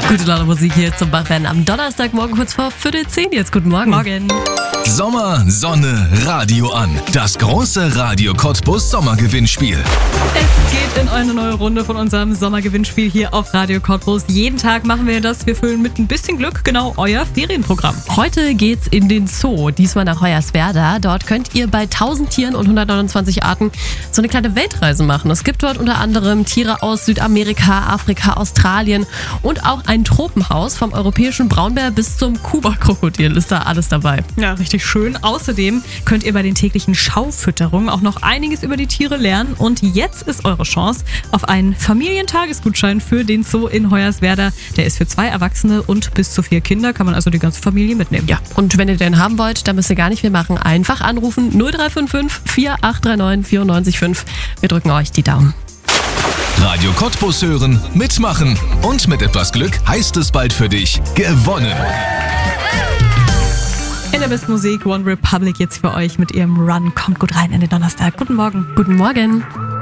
Gute Laune Musik hier zum Wachwerden am Donnerstagmorgen kurz vor 9:45. Jetzt guten Morgen. Morgen. Sommer, Sonne, Radio an. Das große Radio Cottbus Sommergewinnspiel. Es geht in eine neue Runde von unserem Sommergewinnspiel hier auf Radio Cottbus. Jeden Tag machen wir das. Wir füllen mit ein bisschen Glück genau euer Ferienprogramm. Heute geht's in den Zoo, diesmal nach Hoyerswerda. Dort könnt ihr bei 1000 Tieren und 129 Arten so eine kleine Weltreise machen. Es gibt dort unter anderem Tiere aus Südamerika, Afrika, Australien und auch ein Tropenhaus vom europäischen Braunbär bis zum Kuba-Krokodil ist da alles dabei. Ja, richtig schön. Außerdem könnt ihr bei den täglichen Schaufütterungen auch noch einiges über die Tiere lernen. Und jetzt ist eure Chance auf einen Familientagesgutschein für den Zoo in Hoyerswerda. Der ist für 2 Erwachsene und bis zu 4 Kinder. Kann man also die ganze Familie mitnehmen. Ja, und wenn ihr den haben wollt, dann müsst ihr gar nicht viel machen. Einfach anrufen 0355 4839 94,5. Wir drücken euch die Daumen. Radio Cottbus hören, mitmachen und mit etwas Glück heißt es bald für dich gewonnen. In der besten Musik One Republic jetzt für euch mit ihrem Run. Kommt gut rein in den Donnerstag. Guten Morgen. Guten Morgen.